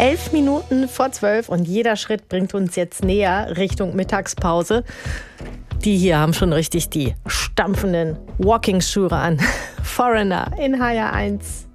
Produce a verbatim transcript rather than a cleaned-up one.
elf Minuten vor zwölf und jeder Schritt bringt uns jetzt näher Richtung Mittagspause. Die hier haben schon richtig die stampfenden Walking-Schuhe an. Foreigner in H R eins.